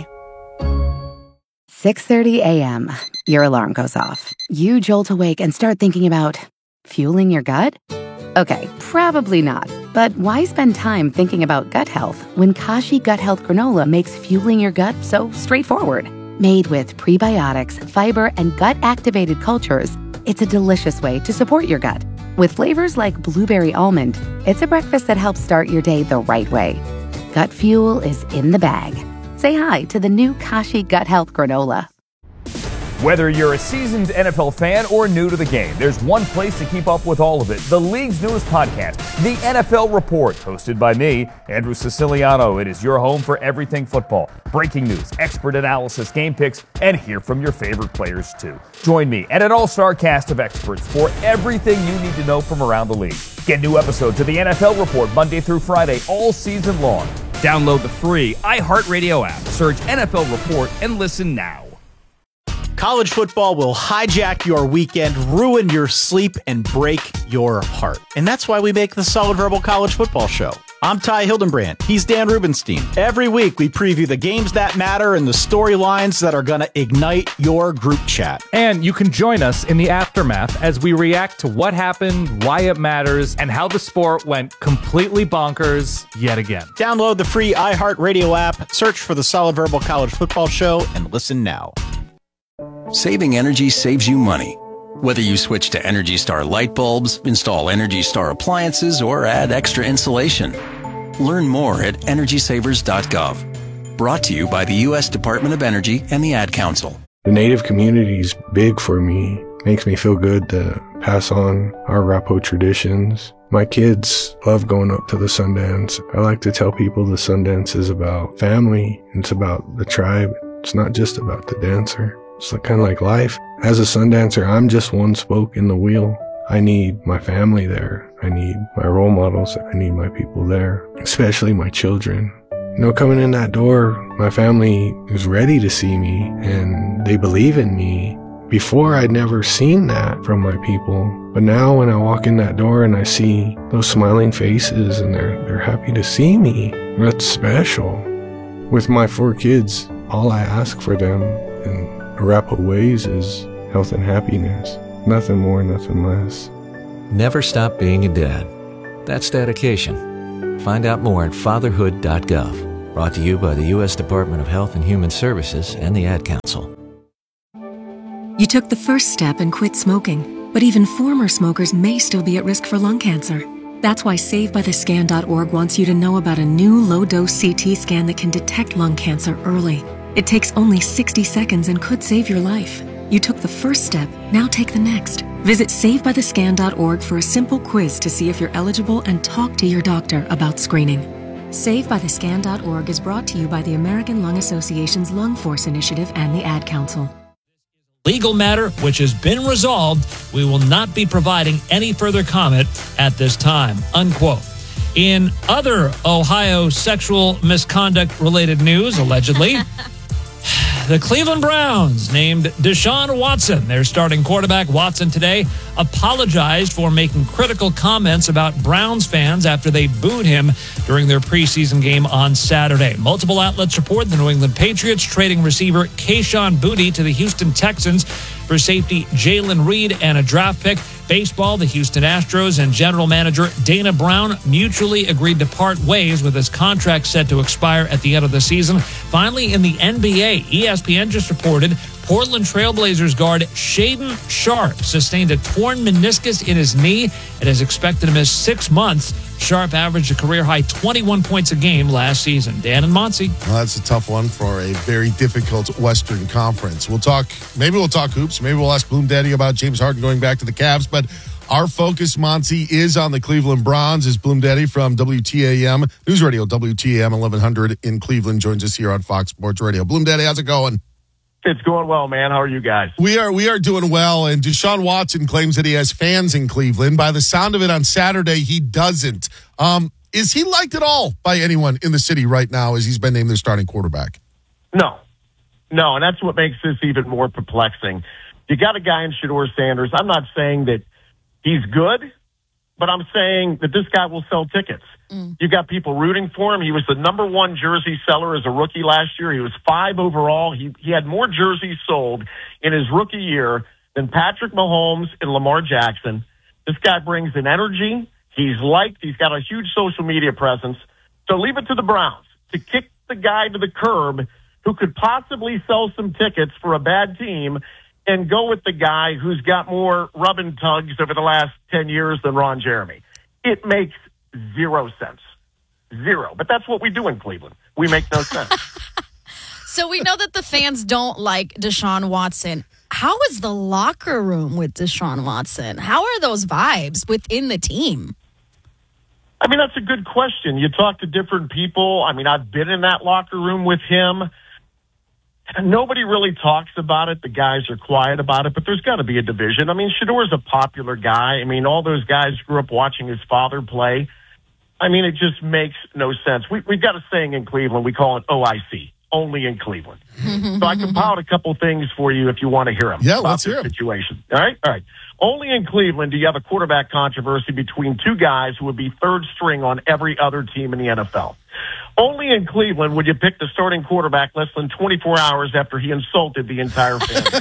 6:30 a.m. Your alarm goes off. You jolt awake and start thinking about fueling your gut? Okay, probably not. But why spend time thinking about gut health when Kashi Gut Health Granola makes fueling your gut so straightforward? Made with prebiotics, fiber, and gut-activated cultures, it's a delicious way to support your gut. With flavors like blueberry almond, it's a breakfast that helps start your day the right way. Gut fuel is in the bag. Say hi to the new Kashi Gut Health Granola. Whether you're a seasoned NFL fan or new to the game, there's one place to keep up with all of it. The league's newest podcast, The NFL Report, hosted by me, Andrew Siciliano. It is your home for everything football. Breaking news, expert analysis, game picks, and hear from your favorite players too. Join me and an all-star cast of experts for everything you need to know from around the league. Get new episodes of The NFL Report Monday through Friday all season long. Download the free iHeartRadio app. Search NFL Report and listen now. College football will hijack your weekend, ruin your sleep, and break your heart. And that's why we make the Solid Verbal College Football Show. I'm Ty Hildenbrand. He's Dan Rubenstein. Every week, we preview the games that matter and the storylines that are going to ignite your group chat. And you can join us in the aftermath as we react to what happened, why it matters, and how the sport went completely bonkers yet again. Download the free iHeartRadio app, search for the Solid Verbal College Football Show, and listen now. Saving energy saves you money. Whether you switch to Energy Star light bulbs, install Energy Star appliances, or add extra insulation. Learn more at EnergySavers.gov. Brought to you by the U.S. Department of Energy and the Ad Council. The Native community is big for me. Makes me feel good to pass on our Arapaho traditions. My kids love going up to the Sundance. I like to tell people the Sundance is about family. It's about the tribe. It's not just about the dancer. It's kind of like life. As a Sundancer, I'm just one spoke in the wheel. I need my family there. I need my role models. I need my people there, especially my children. You know, coming in that door, my family is ready to see me and they believe in me. Before, I'd never seen that from my people. But now when I walk in that door and I see those smiling faces and they're happy to see me, that's special. With my 4 kids, all I ask for them in Arapaho ways is health and happiness. Nothing more, nothing less. Never stop being a dad. That's dedication. Find out more at fatherhood.gov. Brought to you by the U.S. Department of Health and Human Services and the Ad Council. You took the first step and quit smoking, but even former smokers may still be at risk for lung cancer. That's why SaveByTheScan.org wants you to know about a new low-dose CT scan that can detect lung cancer early. It takes only 60 seconds and could save your life. You took the first step, now take the next. Visit SaveByTheScan.org for a simple quiz to see if you're eligible and talk to your doctor about screening. SaveByTheScan.org is brought to you by the American Lung Association's Lung Force Initiative and the Ad Council. Legal matter which has been resolved. We will not be providing any further comment at this time, unquote. In other Ohio sexual misconduct related news, allegedly, The Cleveland Browns named Deshaun Watson their starting quarterback. Watson today apologized for making critical comments about Browns fans after they booed him during their preseason game on Saturday. Multiple outlets report the New England Patriots trading receiver Kayshon Boutte to the Houston Texans for safety Jalen Reed and a draft pick. Baseball, the Houston Astros and general manager Dana Brown mutually agreed to part ways with his contract set to expire at the end of the season. Finally, in the NBA, ESPN just reported Portland Trailblazers guard Shaedon Sharpe sustained a torn meniscus in his knee and is expected to miss 6 months. Sharpe averaged a career-high 21 points a game last season. Dan and Monty. Well, that's a tough one for a very difficult Western Conference. Maybe we'll talk hoops. Maybe we'll ask Bloom Daddy about James Harden going back to the Cavs. But our focus, Monty, is on the Cleveland Browns. As Bloom Daddy from WTAM, News Radio WTAM 1100 in Cleveland joins us here on Fox Sports Radio. Bloom Daddy, how's it going? It's going well, man. How are you guys? We are doing well, and Deshaun Watson claims that he has fans in Cleveland. By the sound of it on Saturday, he doesn't. Is he liked at all by anyone in the city right now as he's been named their starting quarterback? No, and that's what makes this even more perplexing. You got a guy in Shedeur Sanders. I'm not saying that he's good, but I'm saying that this guy will sell tickets. You got people rooting for him. He was the number one jersey seller as a rookie last year. He was 5 overall. He had more jerseys sold in his rookie year than Patrick Mahomes and Lamar Jackson. This guy brings an energy. He's liked. He's got a huge social media presence. So leave it to the Browns to kick the guy to the curb who could possibly sell some tickets for a bad team and go with the guy who's got more rub and tugs over the last 10 years than Ron Jeremy. It makes 0 sense. 0. But that's what we do in Cleveland. We make no sense. So we know that the fans don't like Deshaun Watson. How is the locker room with Deshaun Watson? How are those vibes within the team? I mean, that's a good question. You talk to different people. I mean, I've been in that locker room with him. Nobody really talks about it. The guys are quiet about it, but there's got to be a division. I mean, Shedeur's a popular guy. I mean, all those guys grew up watching his father play. I mean, it just makes no sense. We've got a saying in Cleveland. We call it OIC, only in Cleveland. So I compiled a couple things for you if you want to hear them. Yeah, let's hear them. Situation. All right. Only in Cleveland do you have a quarterback controversy between two guys who would be third string on every other team in the NFL. Only in Cleveland would you pick the starting quarterback less than 24 hours after he insulted the entire family.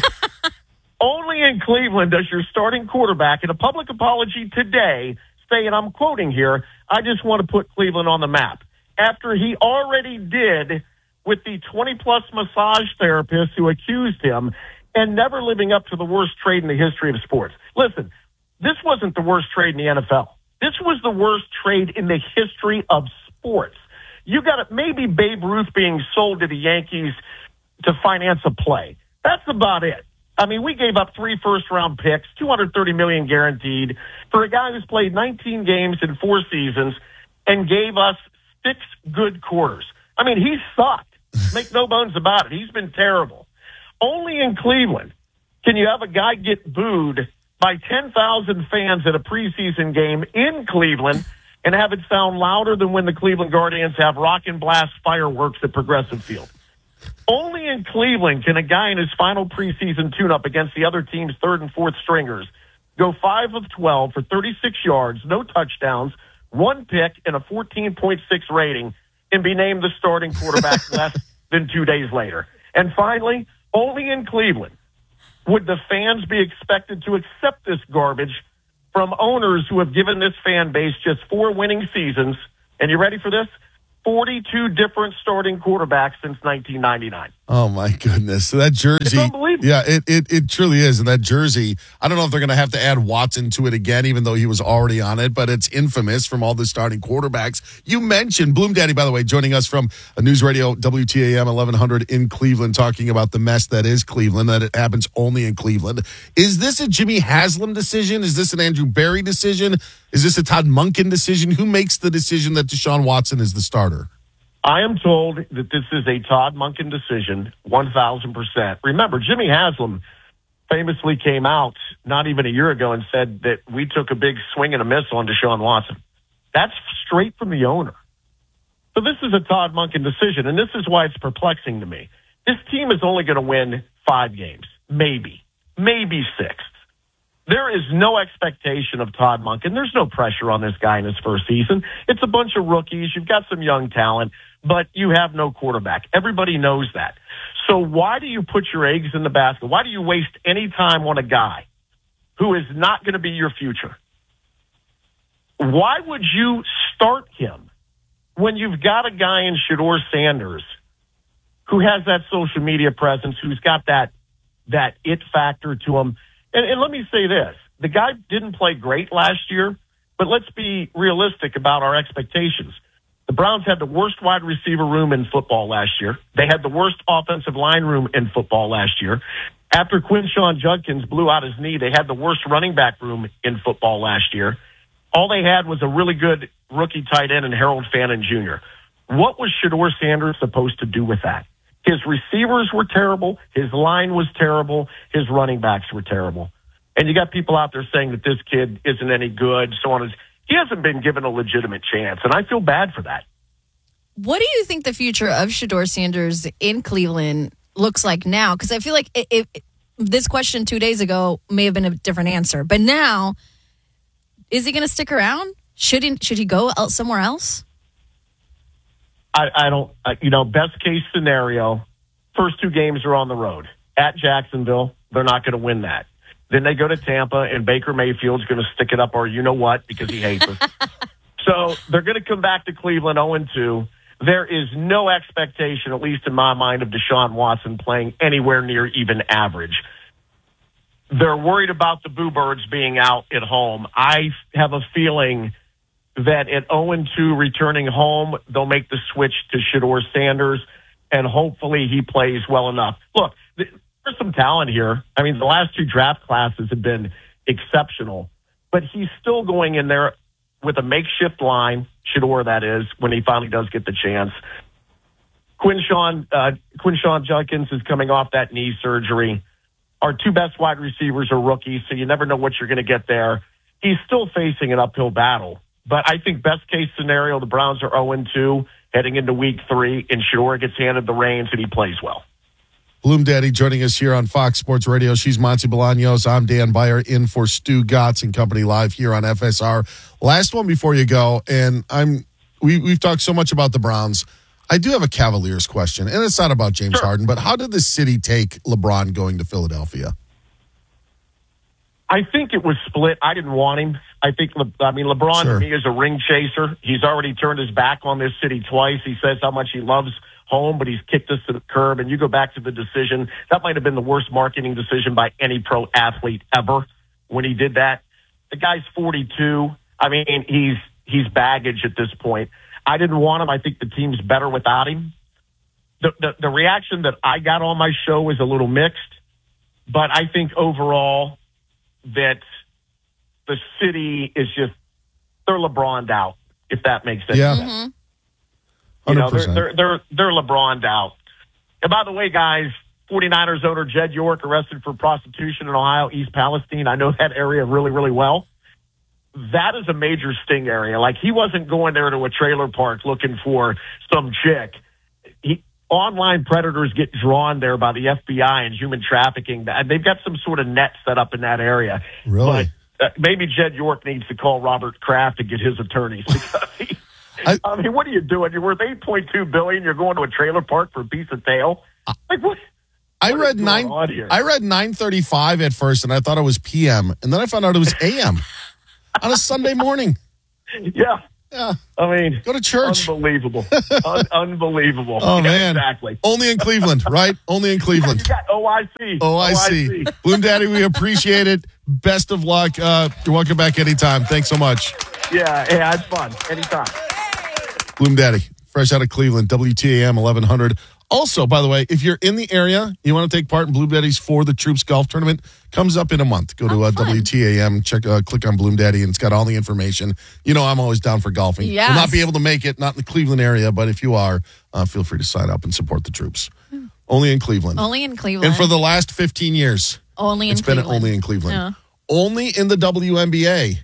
Only in Cleveland does your starting quarterback, in a public apology today, say, and I'm quoting here, I just want to put Cleveland on the map. After he already did with the 20-plus massage therapists who accused him and never living up to the worst trade in the history of sports. Listen, this wasn't the worst trade in the NFL. This was the worst trade in the history of sports. You got it. Maybe Babe Ruth being sold to the Yankees to finance a play. That's about it. I mean, we gave up 3 first-round picks, $230 million guaranteed, for a guy who's played 19 games in 4 seasons and gave us 6 good quarters. I mean, he sucked. Make no bones about it. He's been terrible. Only in Cleveland can you have a guy get booed by 10,000 fans at a preseason game in Cleveland and have it sound louder than when the Cleveland Guardians have rock and blast fireworks at Progressive Field. Only in Cleveland can a guy in his final preseason tune-up against the other team's third and fourth stringers go 5 of 12 for 36 yards, no touchdowns, 1 pick, and a 14.6 rating, and be named the starting quarterback less than 2 days later. And finally, only in Cleveland would the fans be expected to accept this garbage from owners who have given this fan base just 4 winning seasons. And you ready for this? 42 different starting quarterbacks since 1999. Oh, my goodness. So that jersey. It's unbelievable. Yeah, it truly is. And that jersey, I don't know if they're going to have to add Watson to it again, even though he was already on it, but it's infamous from all the starting quarterbacks. You mentioned Bloom Daddy, by the way, joining us from a News Radio WTAM 1100 in Cleveland, talking about the mess that is Cleveland, that it happens only in Cleveland. Is this a Jimmy Haslam decision? Is this an Andrew Berry decision? Is this a Todd Monken decision? Who makes the decision that Deshaun Watson is the starter? I am told that this is a Todd Monken decision, 1,000%. Remember, Jimmy Haslam famously came out not even a year ago and said that we took a big swing and a miss on Deshaun Watson. That's straight from the owner. So this is a Todd Monken decision, and this is why it's perplexing to me. This team is only going to win 5 games, maybe 6. There is no expectation of Todd Monken. There's no pressure on this guy in his first season. It's a bunch of rookies. You've got some young talent, but you have no quarterback. Everybody knows that. So why do you put your eggs in the basket? Why do you waste any time on a guy who is not going to be your future? Why would you start him when you've got a guy in Shedeur Sanders who has that social media presence, who's got that it factor to him? And let me say this. The guy didn't play great last year, but let's be realistic about our expectations. The Browns had the worst wide receiver room in football last year. They had the worst offensive line room in football last year. After Quinshon Judkins blew out his knee, they had the worst running back room in football last year. All they had was a really good rookie tight end in Harold Fannin Jr. What was Shedeur Sanders supposed to do with that? His receivers were terrible. His line was terrible. His running backs were terrible. And you got people out there saying that this kid isn't any good, so on. He hasn't been given a legitimate chance, and I feel bad for that. What do you think the future of Shedeur Sanders in Cleveland looks like now? Because I feel like this question 2 days ago may have been a different answer. But now, is he going to stick around? Should he go somewhere else? I don't, best case scenario, first 2 games are on the road. At Jacksonville, they're not going to win that. Then they go to Tampa, and Baker Mayfield's going to stick it up, or you know what, because he hates us. So they're going to come back to Cleveland 0-2. There is no expectation, at least in my mind, of Deshaun Watson playing anywhere near even average. They're worried about the Boo Birds being out at home. I have a feeling that at 0-2 returning home, they'll make the switch to Shedeur Sanders, and hopefully he plays well enough. Look, there's some talent here. I mean, the last 2 draft classes have been exceptional, but he's still going in there with a makeshift line, Shedeur that is, when he finally does get the chance. Quinshon Judkins is coming off that knee surgery. Our 2 best wide receivers are rookies, so you never know what you're going to get there. He's still facing an uphill battle. But I think best case scenario, the Browns are 0-2 heading into week 3, and Shedeur gets handed the reins and he plays well. Bloom Daddy joining us here on Fox Sports Radio. She's Monty Bolaños. I'm Dan Beyer in for Stu Gotts and company live here on FSR. Last one before you go, and we've talked so much about the Browns. I do have a Cavaliers question, and it's not about James Harden, but how did the city take LeBron going to Philadelphia? I think it was split. I didn't want him. LeBron to me is a ring chaser. He's already turned his back on this city twice. He says how much he loves home, but he's kicked us to the curb. And you go back to the decision, that might have been the worst marketing decision by any pro athlete ever when he did that. The guy's 42. I mean, he's baggage at this point. I didn't want him. I think the team's better without him. The reaction that I got on my show was a little mixed, but I think overall that the city is they're LeBron'd out, if that makes sense. Yeah. Mm-hmm. They're LeBron'd out. And by the way, guys, 49ers owner Jed York arrested for prostitution in Ohio, East Palestine. I know that area really, really well. That is a major sting area. Like, he wasn't going there to a trailer park looking for some chick. Online predators get drawn there by the FBI and human trafficking. They've got some sort of net set up in that area. Really? But maybe Jed York needs to call Robert Kraft and get his attorneys. Because I mean, what are you doing? You're worth $8.2 billion. You're going to a trailer park for a piece of tail. Like, what? I read 9:35 at first, and I thought it was PM, and then I found out it was AM on a Sunday morning. Yeah. I mean, go to church. Unbelievable. Unbelievable. Oh, yeah, man. Exactly. Only in Cleveland, right? Only in Cleveland. You got OIC. OIC. Bloom Daddy, we appreciate it. Best of luck. You're welcome back anytime. Thanks so much. Yeah, it's fun. Anytime. Bloom Daddy, fresh out of Cleveland, WTAM 1100. Also, by the way, if you're in the area, you want to take part in Bloom Daddy's For the Troops golf tournament, comes up in a month. Go to WTAM, click on Bloom Daddy, and it's got all the information. You know, I'm always down for golfing. Yes. Will not be able to make it, not in the Cleveland area, but if you are, feel free to sign up and support the troops. Only in Cleveland. Only in Cleveland. And for the last 15 years, it's been only in Cleveland. Yeah. Only in the WNBA.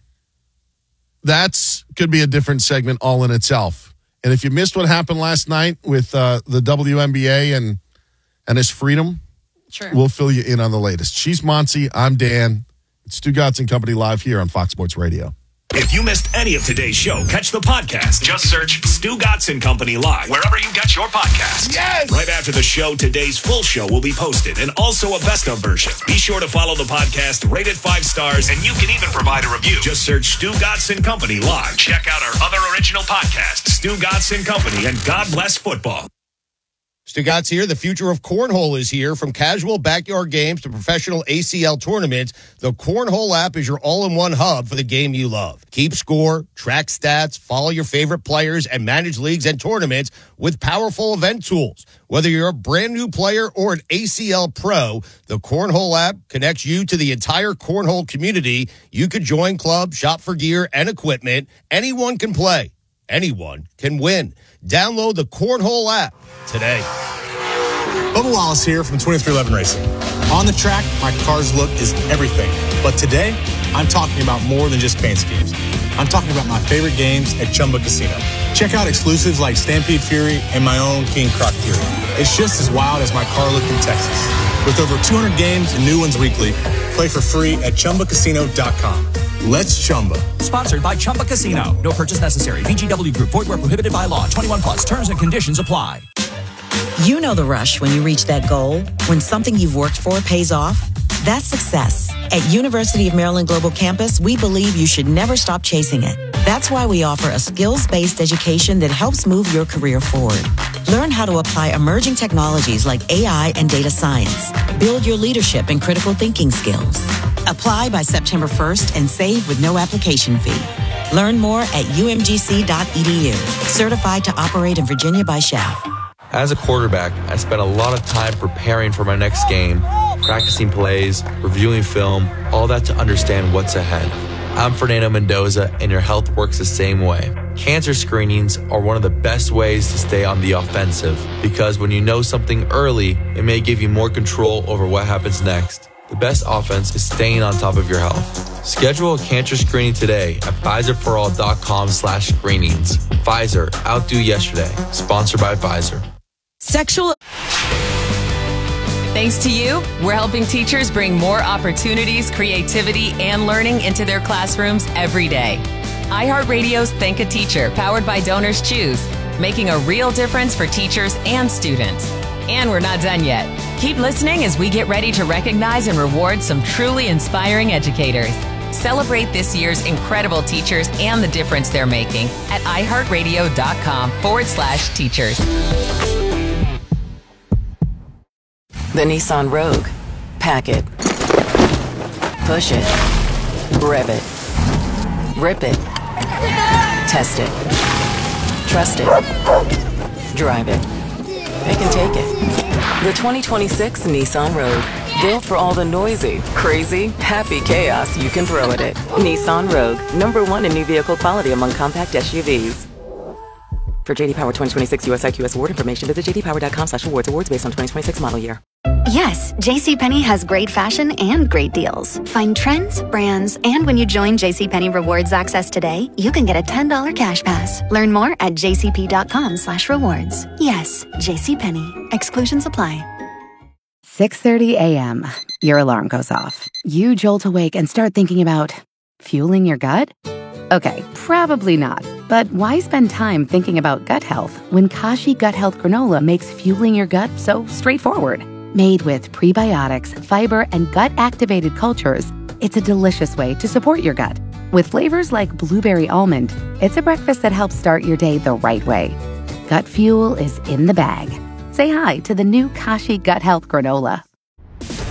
Could be a different segment all in itself. And if you missed what happened last night with the WNBA and and his freedom. Sure. We'll fill you in on the latest. She's Monty. I'm Dan. It's Stu Gatz and Company live here on Fox Sports Radio. If you missed any of today's show, catch the podcast. Just search Stu Gatz and Company Live wherever you get your podcasts. Yes! Right after the show, today's full show will be posted and also a best of version. Be sure to follow the podcast, rate it 5 stars, and you can even provide a review. Just search Stu Gatz and Company Live. Check out our other original podcasts, Stu Gatz and Company and God Bless Football. Stu Gatz here. The future of cornhole is here. From casual backyard games to professional ACL tournaments, the Cornhole app is your all-in-one hub for the game you love. Keep score, track stats, follow your favorite players, and manage leagues and tournaments with powerful event tools. Whether you're a brand new player or an ACL pro, the Cornhole app connects you to the entire cornhole community. You could join clubs, shop for gear and equipment. Anyone can play. Anyone can win. Download the Cornhole app today. Bubba Wallace here from 2311 Racing. On the track, my car's look is everything. But today, I'm talking about more than just paint schemes. I'm talking about my favorite games at Chumba Casino. Check out exclusives like Stampede Fury and my own King Croc Fury. It's just as wild as my car look in Texas. With over 200 games and new ones weekly, play for free at ChumbaCasino.com. Let's Chumba. Sponsored by Chumba Casino. No purchase necessary. VGW Group. Void where prohibited by law. 21 plus. Terms and conditions apply. You know the rush when you reach that goal, when something you've worked for pays off. That's success. At University of Maryland Global Campus, we believe you should never stop chasing it. That's why we offer a skills-based education that helps move your career forward. Learn how to apply emerging technologies like AI and data science. Build your leadership and critical thinking skills. Apply by September 1st and save with no application fee. Learn more at umgc.edu. Certified to operate in Virginia by SHAF. As a quarterback, I spent a lot of time preparing for my next game, practicing plays, reviewing film, all that to understand what's ahead. I'm Fernando Mendoza, and your health works the same way. Cancer screenings are one of the best ways to stay on the offensive, because when you know something early, it may give you more control over what happens next. The best offense is staying on top of your health. Schedule a cancer screening today at Pfizerforall.com/screenings. Pfizer, outdo yesterday. Sponsored by Pfizer. Sexual. Thanks to you, we're helping teachers bring more opportunities, creativity, and learning into their classrooms every day. iHeartRadio's Thank a Teacher, powered by Donors Choose, making a real difference for teachers and students. And we're not done yet. Keep listening as we get ready to recognize and reward some truly inspiring educators. Celebrate this year's incredible teachers and the difference they're making at iHeartRadio.com/teachers. The Nissan Rogue. Pack it. Push it. Rev it. Rip it. Test it. Trust it. Drive it. They can take it. The 2026 Nissan Rogue. Built for all the noisy, crazy, happy chaos you can throw at it. Nissan Rogue. #1 in new vehicle quality among compact SUVs. For JD Power 2026 US IQS award information, visit jdpower.com/awards. Awards based on 2026 model year. Yes, JCPenney has great fashion and great deals. Find trends, brands, and when you join JCPenney Rewards Access today, you can get a $10 cash pass. Learn more at jcp.com/rewards. Yes, JCPenney. Exclusions apply. 6:30 a.m. Your alarm goes off. You jolt awake and start thinking about fueling your gut? Okay, probably not. But why spend time thinking about gut health when Kashi Gut Health Granola makes fueling your gut so straightforward? Made with prebiotics, fiber, and gut-activated cultures, it's a delicious way to support your gut. With flavors like blueberry almond, it's a breakfast that helps start your day the right way. Gut fuel is in the bag. Say hi to the new Kashi Gut Health Granola.